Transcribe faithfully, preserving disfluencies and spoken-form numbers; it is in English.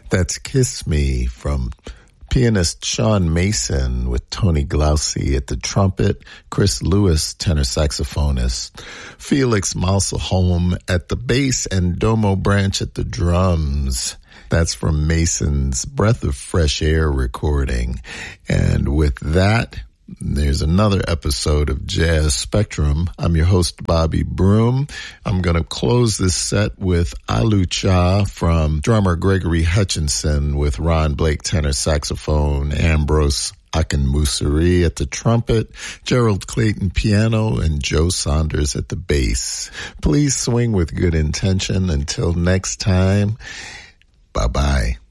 That's Kiss Me from pianist Sean Mason with Tony Glauci at the trumpet, Chris Lewis, tenor saxophonist, Felix Malselholm at the bass, and Domo Branch at the drums. That's from Mason's Breath of Fresh Air recording. And with that, there's another episode of Jazz Spectrum. I'm your host, Bobby Broom. I'm going to close this set with Alu Cha from drummer Gregory Hutchinson with Ron Blake tenor saxophone, Ambrose Akinmusiri at the trumpet, Gerald Clayton piano, and Joe Saunders at the bass. Please swing with good intention. Until next time, bye-bye.